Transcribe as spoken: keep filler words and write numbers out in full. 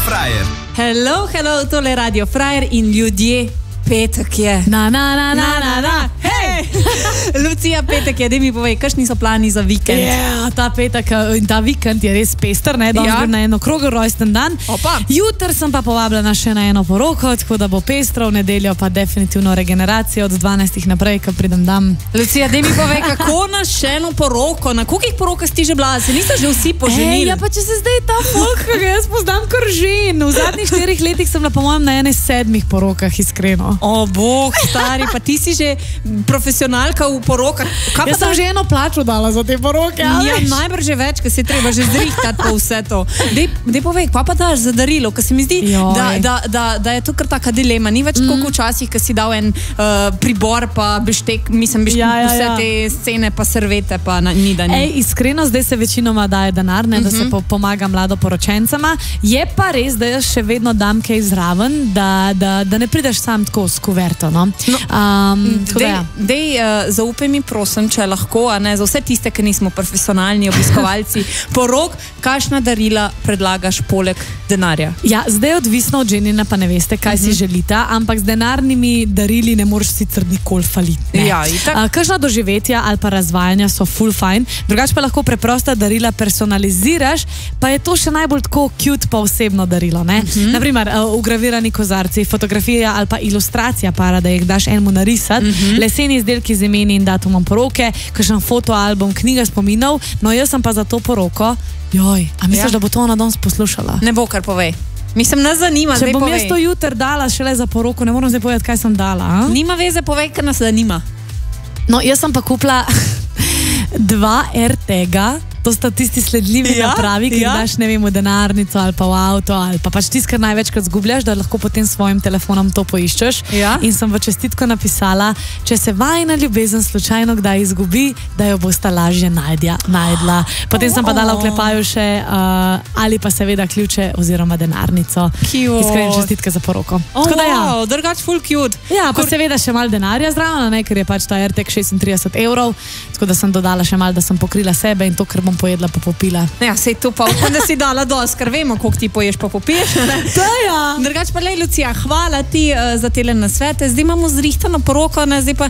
Frajer. Hello, hello, tole Radio Frajer in ljudje. Petek je. Na, na, na, na, na, na. Hej! Lucija, petek je, da mi povej, kakšni so plani za vikend? Ja, ta petek in ta vikend je res pester, ne, danes Ja. grem na eno krogel rojsten dan. Opa. Jutr sem pa povabljena še na eno poroko, tako da bo pestro, v nedeljo pa definitivno regeneracija od dvanajstih naprej, ko pridem dam. Lucija, da mi povej, kako na še eno poroko, na kolikih porokah si že bila, se niso že vsi poženili? Ej, ja, pa če se zdaj ta folk, ki ga jaz poznam kar žen. V zadnjih štirih letih sem bila po mojem na ene sedmih porokah, iskreno. O, bog, stari, pa ti si že profesionalka v porokah. Kaj pa Jaz sem ta- že eno plačo dala za te poroke, a Ja, veš? najbrž že več, ker si treba že zrihtati pa vse to. Dej, dej povej, kaj pa daš za darilo, ker se mi zdi, Joj. da, da, da, da je to kar taka dilema. Ni več tako kot včasih, ker si dal en uh, pribor, pa beštek, mislim, beštek, Ja, ja, vse ja. te scene, pa servete, pa na, ni da ni. Ej, iskreno, zdaj se večinoma daje denar, ne, da se po, pomaga mladoporočencema. Je pa res, da jaz še vedno dam kaj zraven, da, da, da ne prideš sam tako s kuverto. No? Um, tako da, Dej, ja. dej uh, zaupaj mi, prosim, če lahko, a ne, za vse tiste, ki nismo profesionalni obiskovalci porok, kakšna darila predlagaš poleg denarja? Ja, zdaj je odvisno od ženina, pa ne veste, kaj si želita, ampak z denarnimi darili ne moreš sicer nikoli faliti. ne. Ja, itak. A, kakšna doživetja ali pa razvajanja so full fine, drugače pa lahko preprosta darila personaliziraš, pa je to še najbolj tako cute pa osebno darilo. Ne? Naprimer, uh, ugravirani kozarci, fotografija ali pa ilustracija para, da jih daš enemu narisati, leseni izdelki z imeni in datumom poroke, kakšen fotoalbum, knjiga spominov, no jaz sem pa za to poroko. Joj, a misliš, Ja. da bo to ona danes poslušala? Ne bo, kar povej. Mislim, nas zanima, Če zdaj bom povej. jaz to jutr dala šele za poroko, ne moram zdaj povedati, kaj sem dala. A? Nima veze, povej, ker nas zanima. No, jaz sem pa kupila dva AirTaga. To sta tisti sledljivi Ja, napravi, ki ja. jih daš, ne vem, v denarnico ali pa v avto, ali pa pač tisto, kar največkrat zgubljaš, da lahko potem s svojim telefonom to poiščeš. Ja. In sem v čestitko napisala, če se vajina ljubezen slučajno kdaj izgubi, da jo bosta lažje najdja, najdla. Potem sem pa dala v klepaju še uh, ali pa seveda ključe oziroma denarnico. Cute. Iskrene čestitke za poroko. Oh, Tako da ja. wow, drugač full cute. Ja, pa seveda še malo denarja zraven, ne, ker je pač ta AirTag šestintrideset evrov, tako da sem dodala še malo, da sem pokrila sebe in to, kar bom pojedla, pa popila. Ja, sej to pa upam, da si dala dosti, ker vemo, koliko ti poješ pa popiješ. Ja. Drugač pa, lej, Lucija, hvala ti uh, za tele nasvete. Zdaj imamo zrihtano poroko, ne, zdaj pa